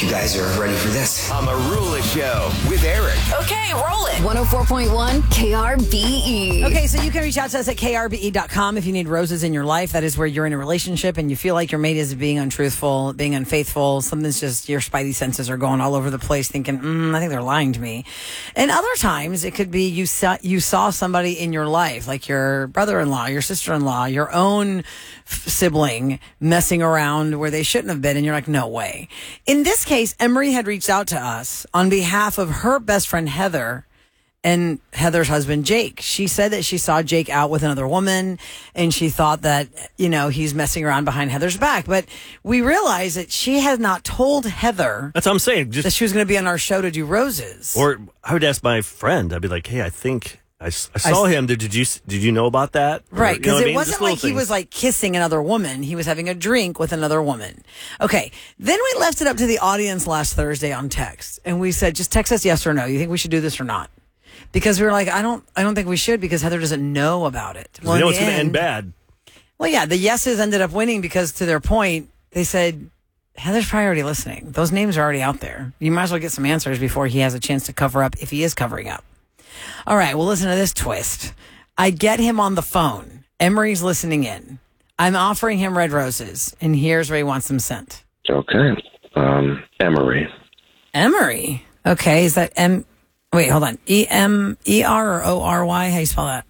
you guys are ready for this. On the Rula Show with Eric. Okay, roll it. 104.1 KRBE. Okay, so you can reach out to us at krbe.com if you need roses in your life. That is where you're in a relationship and you feel like your mate is being untruthful, being unfaithful. Something's just, your spidey senses are going all over the place thinking, I think they're lying to me. And other times it could be you saw somebody in your life, like your brother-in-law, your sister-in-law, your own sibling messing around where they shouldn't have been, and you're like, no way. In this case, Emery had reached out to us on behalf of her best friend Heather and Heather's husband Jake. She said that she saw Jake out with another woman and she thought that, he's messing around behind Heather's back. But we realized that she has not told Heather That's what I'm saying. that she was going to be on our show to do roses. Or I would ask my friend. I'd be like, hey, I think I saw him. Did you know about that? Right, because it wasn't like he things. was like kissing another woman. He was having a drink with another woman. Okay, then we left it up to the audience last Thursday on text, and we said, just text us yes or no. You think we should do this or not? Because we were like, I don't think we should because Heather doesn't know about it. Well, it's going to end bad. Well, yeah, the yeses ended up winning because to their point, they said, Heather's probably already listening. Those names are already out there. You might as well get some answers before he has a chance to cover up if he is covering up. All right, well, listen to this twist. I get him on the phone. Emery's listening in. I'm offering him red roses, and here's where he wants them sent. Okay. Emery. Emery? Okay, is that M... Wait, hold on. E-M-E-R or O-R-Y? How do you spell that?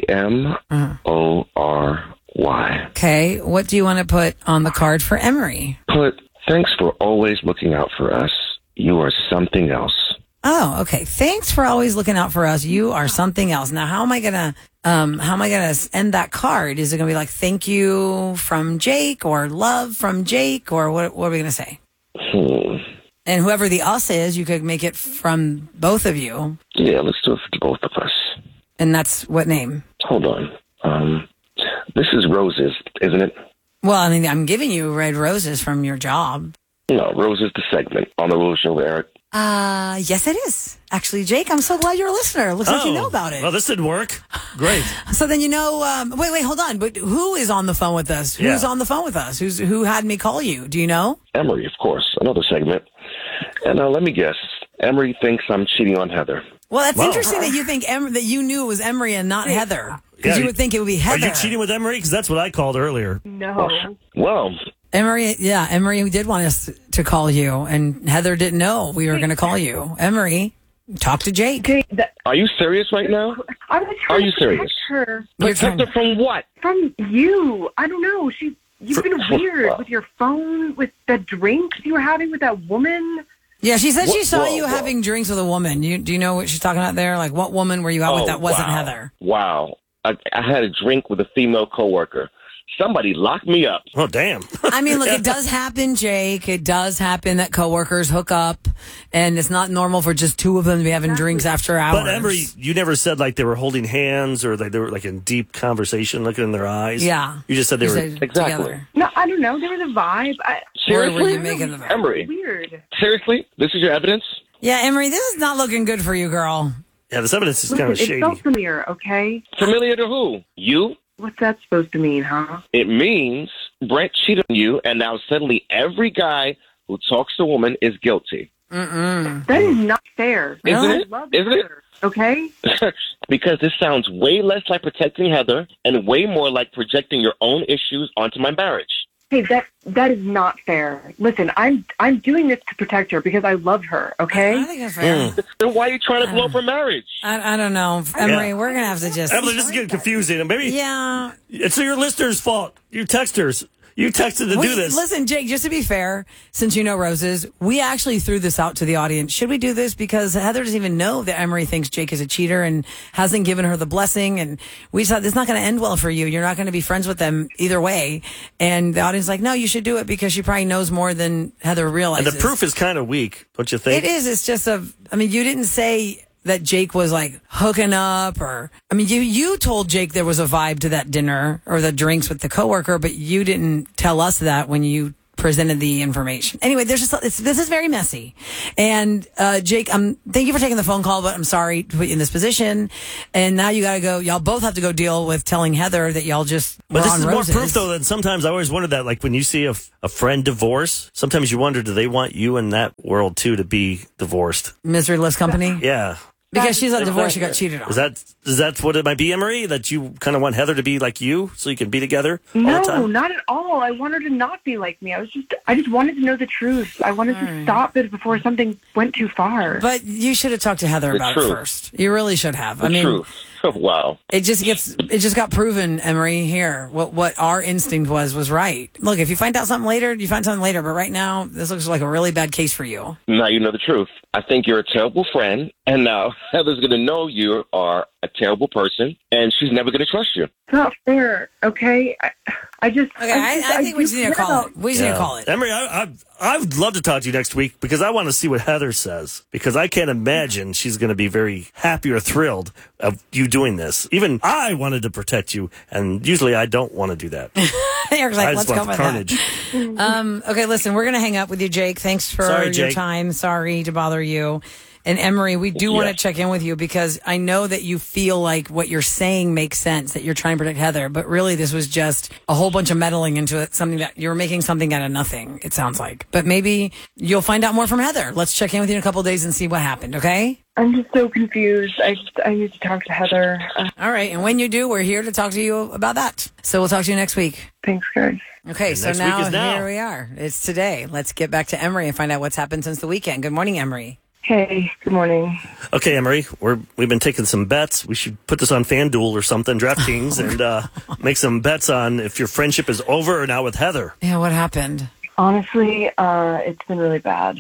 E-M-O-R-Y. Okay, what do you want to put on the card for Emery? Put, thanks for always looking out for us. You are something else. Oh, okay. Thanks for always looking out for us. You are something else. Now, how am I gonna end that card? Is it gonna be like thank you from Jake or love from Jake or what are we gonna say? And whoever the us is, you could make it from both of you. Yeah, let's do it for both of us. And that's what name? Hold on. This is Roses, isn't it? Well, I mean, I'm giving you red roses from your job. No, Roses the segment on the Rule Show with Eric. Yes, it is. Actually, Jake, I'm so glad you're a listener. Looks like you know about it. Well, this didn't work. Great. So then wait, hold on. But who is on the phone with us? Who's on the phone with us? Who had me call you? Do you know? Emery, of course. Another segment. And let me guess. Emery thinks I'm cheating on Heather. Well, that's interesting that you think that you knew it was Emery and not Heather. Because you would think it would be Heather. Are you cheating with Emery? Because that's what I called earlier. No. Well, Emery did want us to call you, and Heather didn't know we were going to call you. Emery, talk to Jake. are you serious right now? I was Are you trying to serious? protect her Protect her from what? from you. I don't know. You've been weird with your phone, with the drinks you were having with that woman. Yeah, she said she saw whoa, you whoa. having drinks with a woman. Do you know what she's talking about there? Like, what woman were you out with that wasn't wow. Heather? Wow. I had a drink with a female coworker. Somebody locked me up. Oh, damn. I mean, look, it does happen, Jake. It does happen that coworkers hook up, and it's not normal for just two of them to be having drinks after hours. But Emery, you never said like they were holding hands or they were like in deep conversation, looking in their eyes. Yeah. You just said they were. Exactly. together. No, I don't know. There was a vibe. Seriously? Or were you making the vibe? Emery, Weird. seriously? This is your evidence? Yeah, Emery, this is not looking good for you, girl. Yeah, this evidence is kind of Listen, shady. it felt familiar, okay? Familiar to who? You? What's that supposed to mean, huh? It means Brent cheated on you, and now suddenly every guy who talks to a woman is guilty. That is not fair. Isn't I it? love Isn't it? her, okay? Because this sounds way less like protecting Heather and way more like projecting your own issues onto my marriage. Hey, that is not fair. Listen, I'm doing this to protect her because I love her, okay? I think that's fair. Then why are you trying to blow up her marriage? I don't know. Emery, we're going to have to just... Emery, this is getting confusing. And maybe Yeah. it's your listeners' fault. You texters. You texted to do this. Listen, Jake, just to be fair, since you know Roses, we actually threw this out to the audience. Should we do this? Because Heather doesn't even know that Emery thinks Jake is a cheater and hasn't given her the blessing. And we just thought, this is not going to end well for you. You're not going to be friends with them either way. And the audience is like, no, you should do it because she probably knows more than Heather realizes. And the proof is kind of weak, don't you think? It is. It's just you didn't say that Jake was like hooking up you told Jake there was a vibe to that dinner or the drinks with the coworker, but you didn't tell us that when you presented the information. Anyway, this is very messy. And Jake, thank you for taking the phone call, but I'm sorry to put you in this position. And now you got to go. Y'all both have to go deal with telling Heather that y'all just. But this is roses. more proof, though, that sometimes I always wondered that, like when you see a friend divorce, sometimes you wonder, do they want you in that world too to be divorced? Miseryless company. Yeah. Because she's not divorced, she got cheated on. Is that what it might be, Emery? That you kind of want Heather to be like you, so you can be together all the No, time? not at all. I want her to not be like me. I just wanted to know the truth. I wanted to stop it before something went too far. But you should have talked to Heather about it first. You really should have. I mean, Truth. Wow. it just got proven, Emery, here. What our instinct was right. Look, if you find out something later, you find something later. But right now, this looks like a really bad case for you. Now you know the truth. I think you're a terrible friend, and now Heather's going to know you are a terrible person, and she's never going to trust you. It's not fair, okay? I think we just need to call it. We just need to call it. Emery, I'd love to talk to you next week because I want to see what Heather says, because I can't imagine she's going to be very happy or thrilled of you doing this. Even I wanted to protect you, and usually I don't want to do that. Eric's like, I let's just go want with carnage. that. Okay, listen, we're going to hang up with you, Jake. Thanks for Sorry, your Jake. time. Sorry to bother you. And Emery, we do want to check in with you because I know that you feel like what you're saying makes sense, that you're trying to protect Heather, but really this was just a whole bunch of meddling into it, something that you're making something out of nothing, it sounds like. But maybe you'll find out more from Heather. Let's check in with you in a couple of days and see what happened, okay? I'm just so confused. I need to talk to Heather. All right, and when you do, we're here to talk to you about that. So we'll talk to you next week. Thanks, guys. Okay, And so next week now is now. here we are. It's today. Let's get back to Emery and find out what's happened since the weekend. Good morning, Emery. Hey, good morning. Okay, Emery, we've been taking some bets. We should put this on FanDuel or something, DraftKings, and make some bets on if your friendship is over or not with Heather. Yeah, what happened? Honestly, it's been really bad.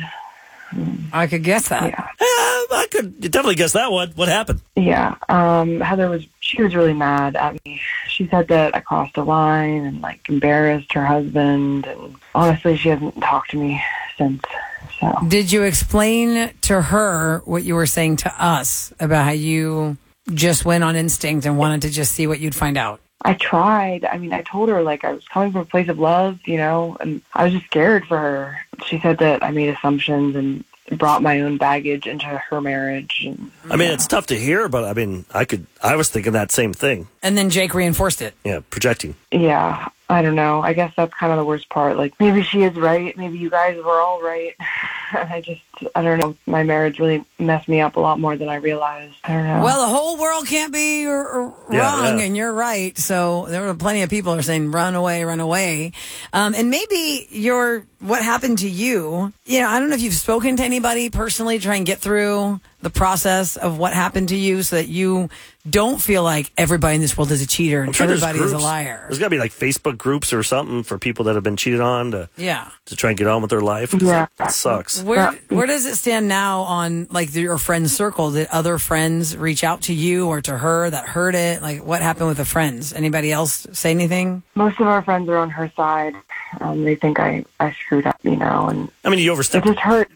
I could guess that. Yeah. I could definitely guess that one. What happened? Yeah. Heather was really mad at me. She said that I crossed a line and like embarrassed her husband, and honestly she hasn't talked to me since. So Did you explain to her what you were saying to us about how you just went on instinct and wanted to just see what you'd find out? I tried. I mean, I told her like I was coming from a place of love, you know, and I was just scared for her. She said that I made assumptions and brought my own baggage into her marriage. And, I mean, it's tough to hear, but I mean, I was thinking that same thing. And then Jake reinforced it. Yeah, projecting. Yeah, I don't know. I guess that's kind of the worst part. Like, maybe she is right. Maybe you guys were all right. I don't know. My marriage really messed me up a lot more than I realized. I don't know. Well, the whole world can't be wrong, and you're right. So there were plenty of people who are saying, run away, run away. And maybe what happened to you, I don't know if you've spoken to anybody personally to try and get through the process of what happened to you so that you don't feel like everybody in this world is a cheater and everybody is a liar. There's got to be like Facebook groups or something for people that have been cheated on to try and get on with their life. 'Cause that sucks. Where does it stand now on like your friend circle? Did other friends reach out to you or to her that heard it? Like what happened with the friends? Anybody else say anything? Most of our friends are on her side. They think I screwed up, and I mean, you overstepped. It just hurt.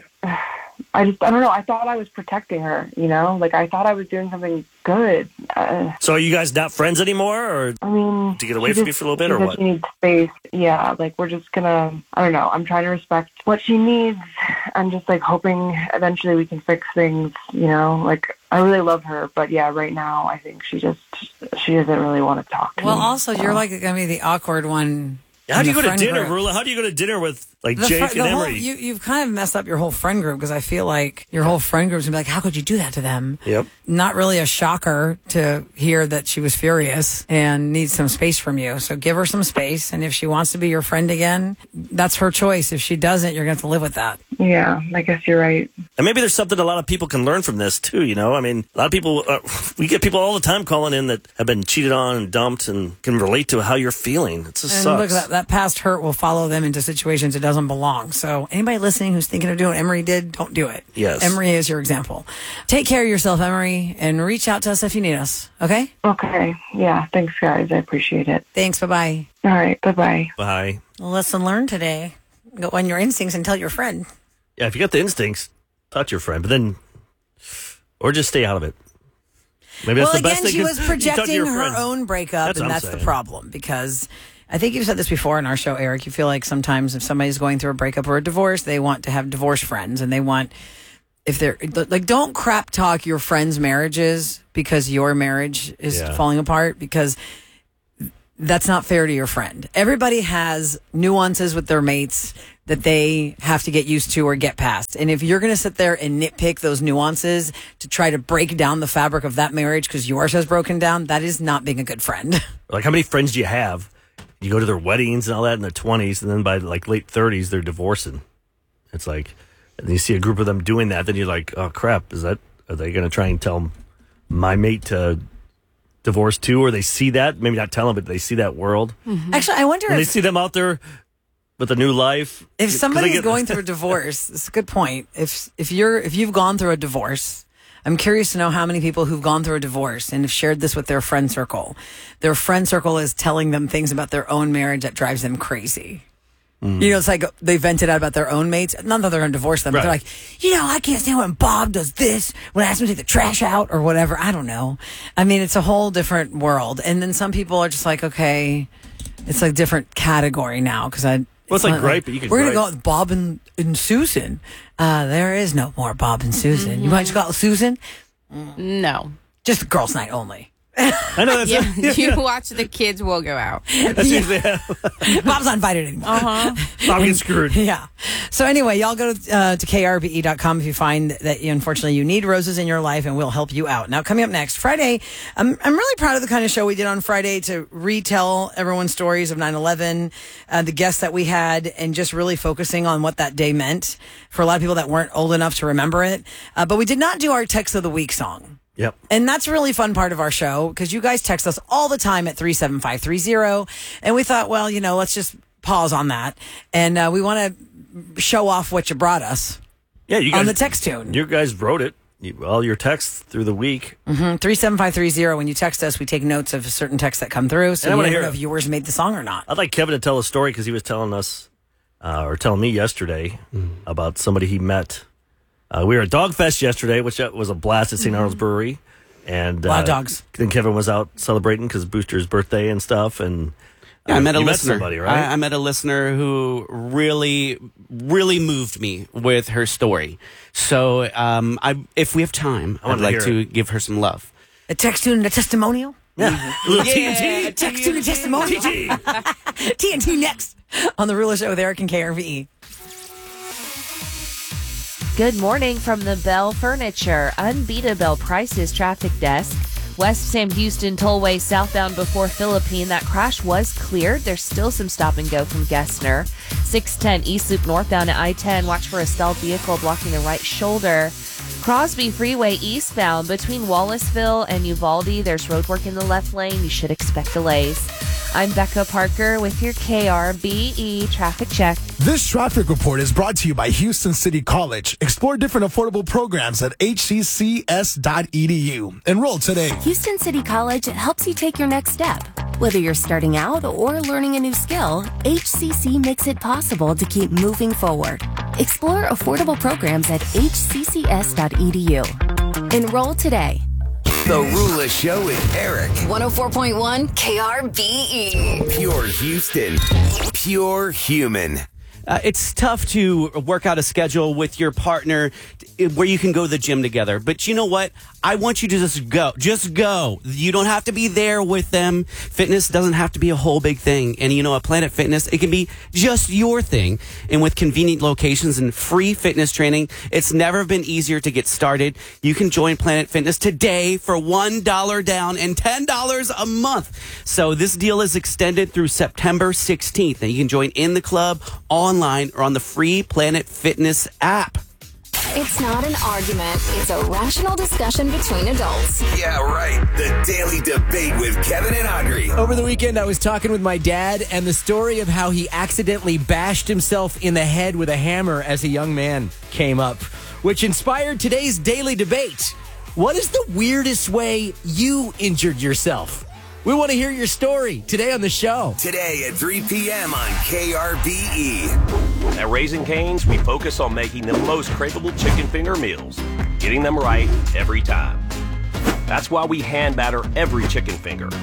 I don't know. I thought I was protecting her, like I thought I was doing something good. So are you guys not friends anymore, or I mean, to get away from you for a little bit, or what? She needs space. Yeah, like we're just gonna. I don't know. I'm trying to respect what she needs. I'm just like hoping eventually we can fix things. Like I really love her, but yeah, right now I think she doesn't really want to talk to me. Well, also you're like gonna be the awkward one. How do you go to dinner, group. Rula? How do you go to dinner with like Jake and Emery? You've kind of messed up your whole friend group because I feel like your whole friend group's gonna be like, how could you do that to them? Yep. Not really a shocker to hear that she was furious and needs some space from you. So give her some space, and if she wants to be your friend again, that's her choice. If she doesn't, you're gonna have to live with that. Yeah, I guess you're right. And maybe there's something a lot of people can learn from this too. I mean, a lot of people, we get people all the time calling in that have been cheated on and dumped and can relate to how you're feeling. It just sucks. Look, that past hurt will follow them into situations it doesn't belong. So anybody listening who's thinking of doing what Emery did, don't do it. Yes. Emery is your example. Take care of yourself, Emery, and reach out to us if you need us. Okay? Okay. Yeah. Thanks, guys. I appreciate it. Thanks. Bye-bye. All right. Bye-bye. Bye. Lesson learned today. Go on your instincts and tell your friend. Yeah, if you got the instincts, talk to your friend, but then, or just stay out of it. Maybe that's the best thing. She was You talk to projecting your her friend. own breakup, That's and what I'm that's the saying. problem because I think you've said this before in our show, Eric. You feel like sometimes if somebody's going through a breakup or a divorce, they want to have divorce friends, and they want, if they're like, don't crap talk your friends' marriages because your marriage is falling apart, because that's not fair to your friend. Everybody has nuances with their mates that they have to get used to or get past. And if you're going to sit there and nitpick those nuances to try to break down the fabric of that marriage because yours has broken down, that is not being a good friend. Like, how many friends do you have? You go to their weddings and all that in their 20s, and then by like late 30s, they're divorcing. It's like, and you see a group of them doing that, then you're like, oh crap, are they going to try and tell my mate to divorce too? Or they see that, maybe not tell them, but they see that world. Mm-hmm. Actually, I wonder if they see them out there with a new life. If somebody's going through a divorce, it's a good point. If you've gone through a divorce, I'm curious to know how many people who've gone through a divorce and have shared this with their friend circle. Their friend circle is telling them things about their own marriage that drives them crazy. You know, it's like they vented out about their own mates. Not that they're going to divorce them, but they're like, I can't stand when Bob does this, when I ask him to take the trash out or whatever. I don't know. I mean, it's a whole different world. And then some people are just like, okay, it's a different category now because well, it's like gripe, but you can. We're going to go with Bob and Susan. There is no more Bob and Susan. Mm-hmm. You might just call it Susan? No. Just girls' night only. I know that's you watch the kids will go out. That's usually Bob's not invited anymore. Bob gets screwed. Yeah. So anyway, y'all go to krbe.com if you find that unfortunately you need roses in your life, and we'll help you out. Now, coming up next, Friday, I'm really proud of the kind of show we did on Friday to retell everyone's stories of 9/11, the guests that we had, and just really focusing on what that day meant for a lot of people that weren't old enough to remember it. But we did not do our text of the week song. Yep. And that's a really fun part of our show because you guys text us all the time at 37530. And we thought, well, let's just pause on that. And we want to show off what you brought us you guys, on the text tune. You guys wrote it. All your texts through the week. 37530. When you text us, we take notes of certain texts that come through. So you never know if yours made the song or not. I'd like Kevin to tell a story because he was telling us, or telling me yesterday about somebody he met. We were at Dog Fest yesterday, which was a blast at St. Arnold's Brewery. And a lot of dogs. Then Kevin was out celebrating because Booster's birthday and stuff. And I met a listener. Somebody, right? I met a listener who really, really moved me with her story. So if we have time, I'd like to give her some love. A text tune and a testimonial? Yeah. A little TNT. A text tune and testimonial. TNT next on The Ruler Show with Eric and KRVE. Good morning from the Bell Furniture, Unbeatable Prices Traffic Desk. West Sam Houston Tollway southbound before Philippine. That crash was cleared. There's still some stop and go from Gessner. 610 East Loop northbound at I-10. Watch for a stalled vehicle blocking the right shoulder. Crosby Freeway eastbound between Wallaceville and Uvalde. There's roadwork in the left lane. You should expect delays. I'm Becca Parker with your KRBE Traffic Check. This traffic report is brought to you by Houston City College. Explore different affordable programs at hccs.edu. Enroll today. Houston City College helps you take your next step. Whether you're starting out or learning a new skill, HCC makes it possible to keep moving forward. Explore affordable programs at hccs.edu. Enroll today. The Rula Show with Eric. 104.1 KRBE. Pure Houston. Pure human. It's tough to work out a schedule with your partner where you can go to the gym together. But you know what? I want you to just go. Just go. You don't have to be there with them. Fitness doesn't have to be a whole big thing. And at Planet Fitness, it can be just your thing. And with convenient locations and free fitness training, it's never been easier to get started. You can join Planet Fitness today for $1 down and $10 a month. So this deal is extended through September 16th. And you can join in the club online or on the free Planet Fitness app. It's not an argument. It's a rational discussion between adults. Yeah, right. The Daily Debate with Kevin and Audrey. Over the weekend, I was talking with my dad, and the story of how he accidentally bashed himself in the head with a hammer as a young man came up, which inspired today's Daily Debate. What is the weirdest way you injured yourself? We want to hear your story today on the show. Today at 3 p.m. on KRBE. At Raising Cane's, we focus on making the most craveable chicken finger meals, getting them right every time. That's why we hand batter every chicken finger.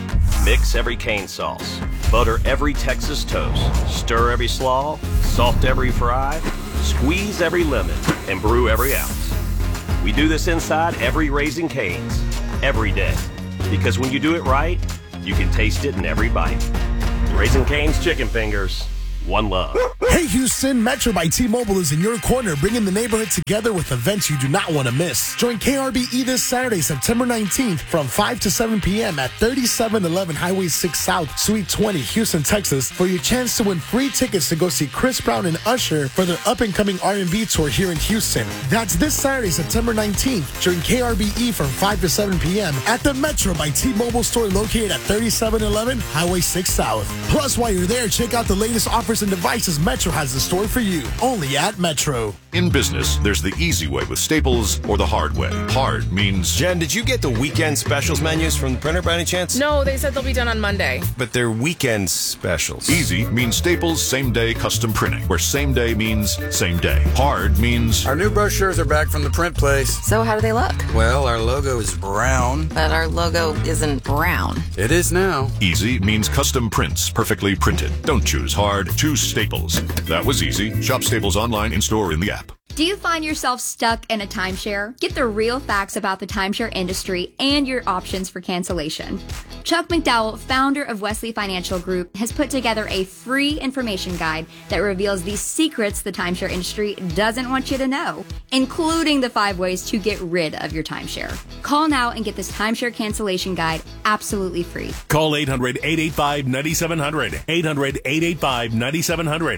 Mix every cane sauce. Butter every Texas toast. Stir every slaw. Salt every fry. Squeeze every lemon. And brew every ounce. We do this inside every Raising Cane's. Every day. Because when you do it right, you can taste it in every bite. Raising Cane's Chicken Fingers. One love. Hey Houston, Metro by T-Mobile is in your corner, bringing the neighborhood together with events you do not want to miss. Join KRBE this Saturday, September 19th from 5 to 7 p.m. at 3711 Highway 6 South, Suite 20, Houston, Texas, for your chance to win free tickets to go see Chris Brown and Usher for their up-and-coming R&B tour here in Houston. That's this Saturday, September 19th, during KRBE from 5 to 7 p.m. at the Metro by T-Mobile store located at 3711 Highway 6 South. Plus, while you're there, check out the latest offers and devices Metro has in store for you. Only at Metro. In business, there's the easy way with Staples or the hard way. Hard means... Jen, did you get the weekend specials menus from the printer by any chance? No, they said they'll be done on Monday. But they're weekend specials. Easy means Staples same-day custom printing, where same day means same day. Hard means... Our new brochures are back from the print place. So how do they look? Well, our logo is brown. But our logo isn't brown. It is now. Easy means custom prints, perfectly printed. Don't choose hard, choose Staples. That was easy. Shop Staples online, in-store, in the app. Do you find yourself stuck in a timeshare? Get the real facts about the timeshare industry and your options for cancellation. Chuck McDowell, founder of Wesley Financial Group, has put together a free information guide that reveals the secrets the timeshare industry doesn't want you to know, including the 5 ways to get rid of your timeshare. Call now and get this timeshare cancellation guide absolutely free. Call 800-885-9700. 800-885-9700.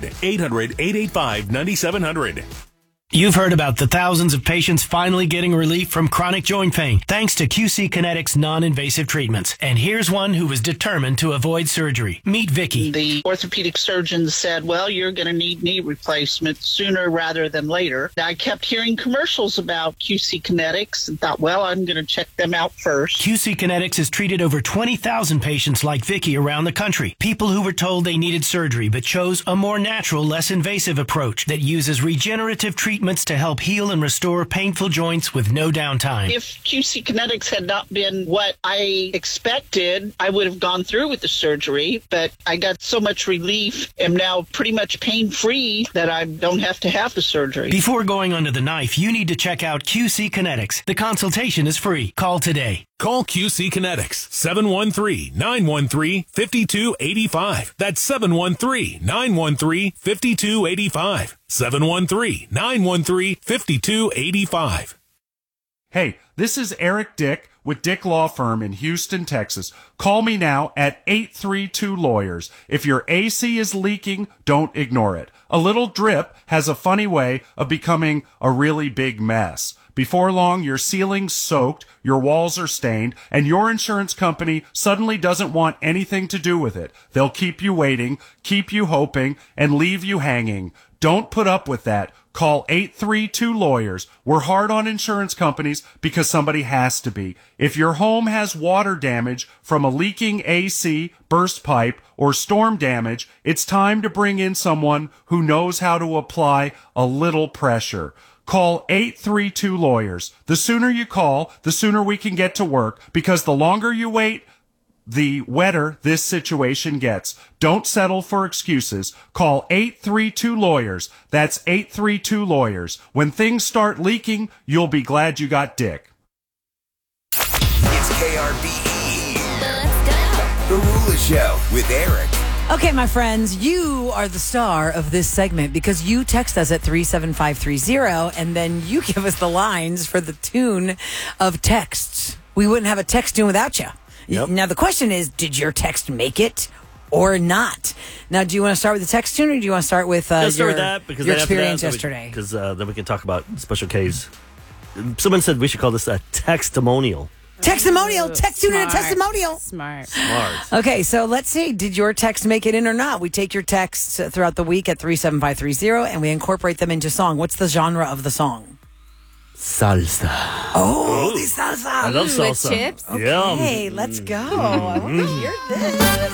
800-885-9700. You've heard about the thousands of patients finally getting relief from chronic joint pain thanks to QC Kinetics non-invasive treatments. And here's one who was determined to avoid surgery. Meet Vicky. The orthopedic surgeon said, well, you're going to need knee replacement sooner rather than later. I kept hearing commercials about QC Kinetics and thought, well, I'm going to check them out first. QC Kinetics has treated over 20,000 patients like Vicky around the country. People who were told they needed surgery but chose a more natural, less invasive approach that uses regenerative treatments to help heal and restore painful joints with no downtime. If QC Kinetics had not been what I expected, I would have gone through with the surgery, but I got so much relief, am now pretty much pain-free that I don't have to have the surgery. Before going under the knife, you need to check out QC Kinetics. The consultation is free. Call today. Call QC Kinetics, 713-913-5285. That's 713-913-5285. 713-913-5285. Hey, this is Eric Dick with Dick Law Firm in Houston, Texas. Call me now at 832-LAWYERS. If your AC is leaking, don't ignore it. A little drip has a funny way of becoming a really big mess. Before long, your ceiling's soaked, your walls are stained, and your insurance company suddenly doesn't want anything to do with it. They'll keep you waiting, keep you hoping, and leave you hanging. Don't put up with that. Call 832-LAWYERS. We're hard on insurance companies because somebody has to be. If your home has water damage from a leaking AC, burst pipe, or storm damage, it's time to bring in someone who knows how to apply a little pressure. Call 832-LAWYERS. The sooner you call, the sooner we can get to work, because the longer you wait, the wetter this situation gets. Don't settle for excuses. Call 832-LAWYERS. That's 832-LAWYERS. When things start leaking, you'll be glad you got Dick. It's KRBE. Let's go. The Rula Show with Eric. Okay, my friends, you are the star of this segment because you text us at 37530 and then you give us the lines for the tune of texts. We wouldn't have a text tune without you. Yep. Now, the question is, did your text make it or not? Now, do you want to start with the text tune or do you want to start with your experience yesterday? Because then we can talk about Special K's. Someone said we should call this a textimonial. Testimonial, text tune and a testimonial. Smart. Okay, so let's see. Did your text make it in or not? We take your texts throughout the week at 37530 and we incorporate them into song. What's the genre of the song? Salsa. Oh, the salsa. I love salsa. With chips? Okay, let's go. I want to hear this.